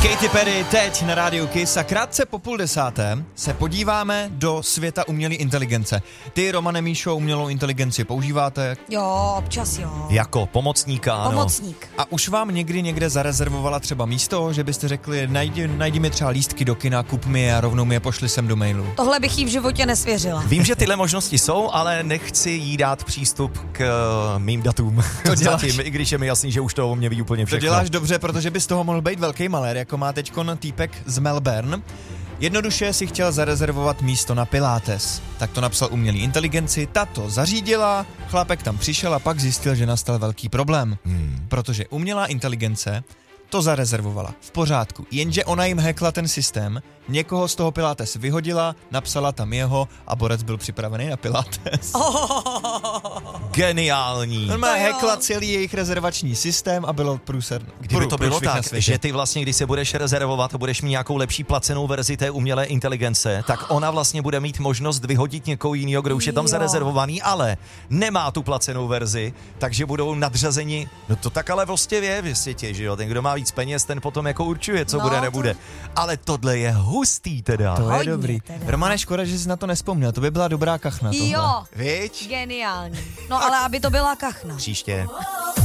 Katy Perry teď na rádiu Kiss a krátce po 9:30 se podíváme do světa umělé inteligence. Ty, Romane Míšo, umělou inteligenci používáte? Jo, občas jo. Jako pomocníka, ano. Pomocník. A už vám někdy někde zarezervovala třeba místo, že byste řekli, najdi mi třeba lístky do kina, kup mi je a rovnou mi je pošli sem do mailu? Tohle bych jí v životě nesvěřila. Vím, že tyhle možnosti jsou, ale nechci jí dát přístup k mým datům. To děláš. Zatím, i když je mi jasný, že už to o mě ví úplně všechno. To děláš dobře, protože bys toho mohl být velký malér, jako má teďkon týpek z Melbourne. Jednoduše si chtěl zarezervovat místo na Pilates. Tak to napsal umělý inteligenci, ta to zařídila, chlápek tam přišel a pak zjistil, že nastal velký problém. Protože umělá inteligence to zarezervovala. V pořádku. Jenže ona jim hackla ten systém, někoho z toho Pilates vyhodila, napsala tam jeho a borec byl připravený na Pilates. Geniální. Normálně hackla celý jejich rezervační systém a bylo průserné. Kdyby to bylo tak, že ty vlastně, když se budeš rezervovat a budeš mít nějakou lepší placenou verzi té umělé inteligence, tak ona vlastně bude mít možnost vyhodit někoho jiného, kdo už je tam zarezervovaný, ale nemá tu placenou verzi, takže budou nadřazeni. No to tak ale prostě je v světě, že jo? Ten, kdo má víc peněz, ten potom jako určuje, co bude, nebude. Ale tohle je hustý teda. To je Hodně dobrý. teda. Romane, škoda, že jsi na to nespomněl, to by byla dobrá kachna tohle. Jo, Viď? geniální. No ale aby to byla kachna. Příště.